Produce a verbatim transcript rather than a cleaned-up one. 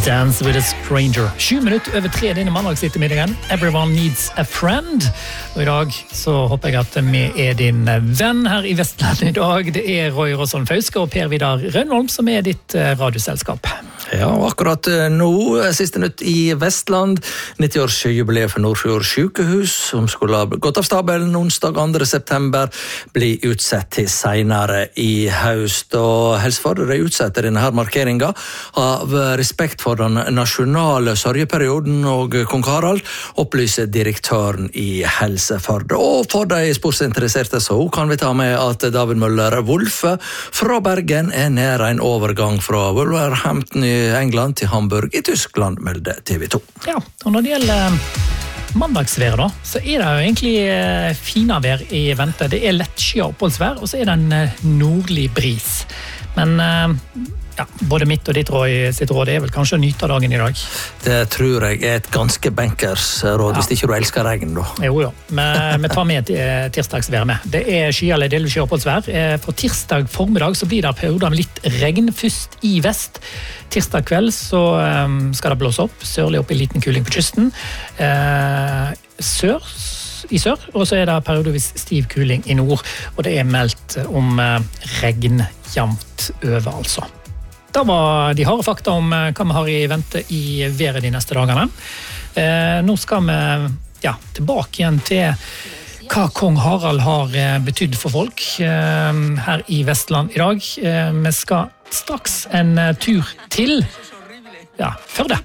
Dance with a Stranger. Sju minutter over tre denne mandagsettermiddagen. Everyone needs a friend. Og i dag så håper jeg at vi er din venn her i Vestland i dag. Det er Roy Rosholm Fauske og Per Vidar Rønholm som er ditt radioselskap. Ja, og akkurat nå, siste nytt i Vestland, nitti-årsjubileet for Nordfjord sykehus, som skulle ha gått av stabelen onsdag andre september, blir utsett til senere i høst. Og Helsefordet utsetter denne her markeringen av respekt for den nasjonale sørgeperioden, og kong Harald opplyser direktøren i Helsefordet. Og for de sportsinteresserte så kan vi ta med at David Møller Wolfe fra Bergen er nær en overgang fra Wolverhampton i England til Hamburg i Tyskland, melder T V to. Ja, og når det gjelder mandagsværet da, så er det jo egentlig fina vær i vente. Det er lettskyet oppholdsvær, og så er det en nordlig bris. Men ja, både mitt og ditt Roy sitt råd er vel kanskje å nyte dagen i dag. Det tror jeg er et ganske bankers råd, ja. Hvis ikke du elsker regn da. Jo, jo. Men vi tar med tirsdagsvær med. Det er sky eller delvis oppholdsvær. For tirsdag formiddag så blir det perioder med litt regn først i vest. Tirsdag kveld så skal det blåse opp, sørlig opp i liten kuling på kysten. Sør i sør, og så er det periodevis stiv kuling i nord, og det er meldt om regn jevnt over altså. Det var de harde fakta om hva vi har i vente i været de neste dagene. Eh, nå skal vi ja, tilbake igjen til hva kong Harald har betydd for folk eh, her i Vestland i dag. Eh, vi skal straks en tur til ja, Førde.